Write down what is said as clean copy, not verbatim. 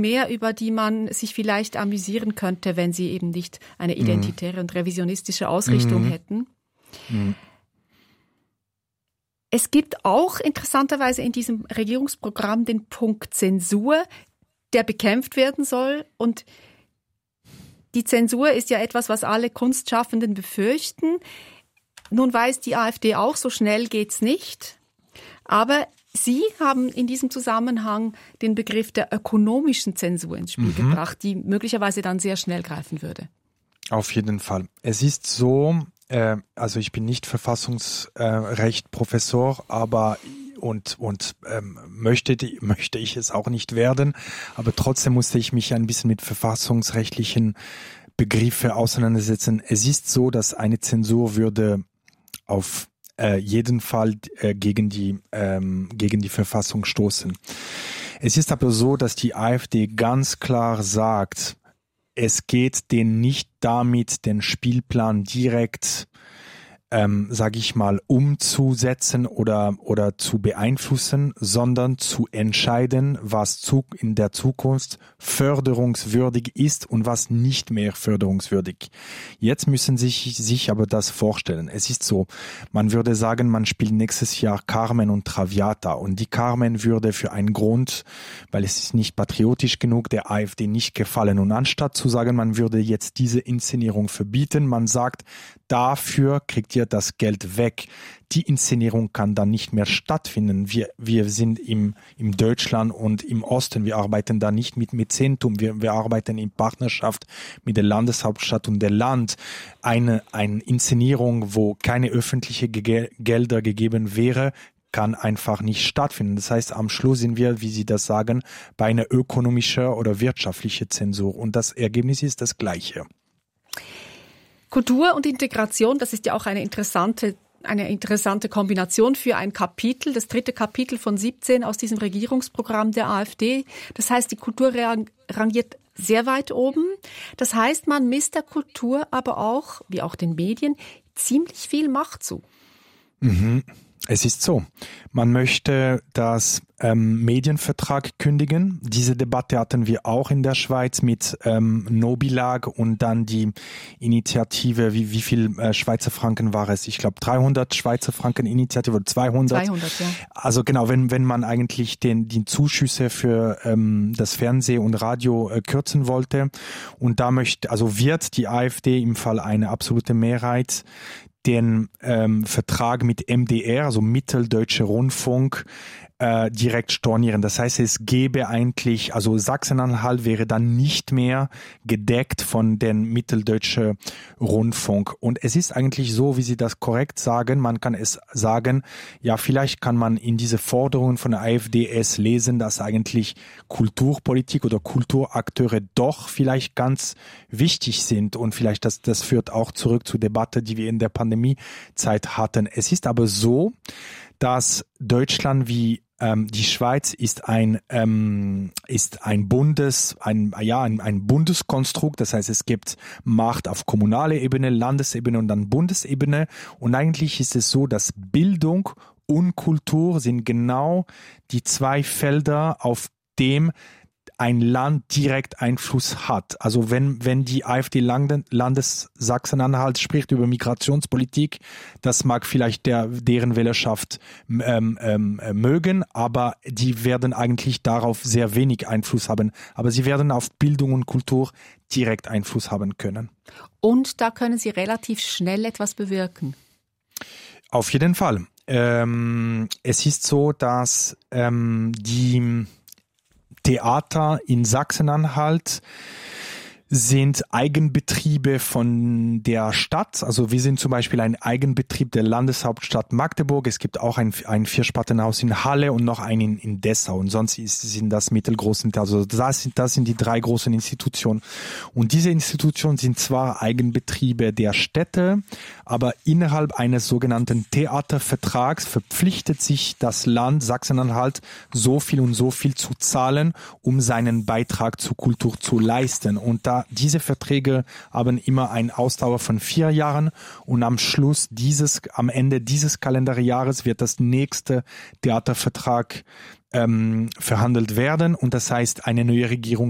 mehr, über die man sich vielleicht amüsieren könnte, wenn sie eben nicht eine identitäre und revisionistische Ausrichtung hätten. Es gibt auch interessanterweise in diesem Regierungsprogramm den Punkt Zensur, der bekämpft werden soll. Und die Zensur ist ja etwas, was alle Kunstschaffenden befürchten. Nun weiß die AfD auch, so schnell geht's nicht. Aber Sie haben in diesem Zusammenhang den Begriff der ökonomischen Zensur ins Spiel gebracht, die möglicherweise dann sehr schnell greifen würde. Auf jeden Fall. Es ist so, also ich bin nicht Verfassungsrecht-Professor, aber möchte ich es auch nicht werden, aber trotzdem musste ich mich ein bisschen mit verfassungsrechtlichen Begriffen auseinandersetzen. Es ist so, dass eine Zensur würde auf jeden Fall gegen die Verfassung stoßen. Es ist aber so, dass die AfD ganz klar sagt, es geht denen nicht damit, den Spielplan direkt, sage ich mal, umzusetzen oder zu beeinflussen, sondern zu entscheiden, was in der Zukunft förderungswürdig ist und was nicht mehr förderungswürdig. Jetzt müssen Sie sich aber das vorstellen. Es ist so, man würde sagen, man spielt nächstes Jahr Carmen und Traviata und die Carmen würde für einen Grund, weil es ist nicht patriotisch genug, der AfD nicht gefallen. Und anstatt zu sagen, man würde jetzt diese Inszenierung verbieten, man sagt, dafür kriegt ihr das Geld weg. Die Inszenierung kann dann nicht mehr stattfinden. Wir sind im Deutschland und im Osten. Wir arbeiten da nicht mit Mäzentum. Wir arbeiten in Partnerschaft mit der Landeshauptstadt und der Land. Eine Inszenierung, wo keine öffentliche Gelder gegeben wäre, kann einfach nicht stattfinden. Das heißt, am Schluss sind wir, wie Sie das sagen, bei einer ökonomischen oder wirtschaftlichen Zensur. Und das Ergebnis ist das Gleiche. Kultur und Integration, das ist ja auch eine interessante Kombination für ein Kapitel, das 3. Kapitel von 17 aus diesem Regierungsprogramm der AfD. Das heißt, die Kultur rangiert sehr weit oben. Das heißt, man misst der Kultur aber auch, wie auch den Medien, ziemlich viel Macht zu. Es ist so, man möchte das Medienvertrag kündigen. Diese Debatte hatten wir auch in der Schweiz mit Nobilag und dann die Initiative, wie viel Schweizer Franken war es? Ich glaube 300 Schweizer Franken Initiative oder 200. 200, ja. Also genau, wenn man eigentlich die Zuschüsse für das Fernsehen und Radio kürzen wollte und da wird die AfD im Fall eine absolute Mehrheit den Vertrag mit MDR, also Mitteldeutscher Rundfunk, direkt stornieren. Das heißt, es gäbe eigentlich, also Sachsen-Anhalt wäre dann nicht mehr gedeckt von den Mitteldeutschen Rundfunk. Und es ist eigentlich so, wie Sie das korrekt sagen, man kann es sagen, ja, vielleicht kann man in diese Forderungen von der AfD es lesen, dass eigentlich Kulturpolitik oder Kulturakteure doch vielleicht ganz wichtig sind und vielleicht das führt auch zurück zur Debatte, die wir in der Pandemiezeit hatten. Es ist aber so, dass Deutschland wie die Schweiz ist ein Bundeskonstrukt, das heißt, es gibt Macht auf kommunaler Ebene, Landesebene und dann Bundesebene. Und eigentlich ist es so, dass Bildung und Kultur sind genau die zwei Felder, auf dem ein Land direkt Einfluss hat. Also wenn die AfD Landes Sachsen-Anhalt spricht über Migrationspolitik, das mag vielleicht deren Wählerschaft mögen, aber die werden eigentlich darauf sehr wenig Einfluss haben. Aber sie werden auf Bildung und Kultur direkt Einfluss haben können. Und da können sie relativ schnell etwas bewirken. Auf jeden Fall. Es ist so, dass die Theater in Sachsen-Anhalt sind Eigenbetriebe von der Stadt. Also wir sind zum Beispiel ein Eigenbetrieb der Landeshauptstadt Magdeburg. Es gibt auch ein Vierspartenhaus in Halle und noch einen in Dessau. Und sonst sind das mittelgroße, also das sind die 3 großen Institutionen. Und diese Institutionen sind zwar Eigenbetriebe der Städte, aber innerhalb eines sogenannten Theatervertrags verpflichtet sich das Land Sachsen-Anhalt so viel und so viel zu zahlen, um seinen Beitrag zur Kultur zu leisten. Und da diese Verträge haben immer eine Ausdauer von 4 Jahren und am Ende dieses Kalenderjahres wird das nächste Theatervertrag verhandelt werden und das heißt, eine neue Regierung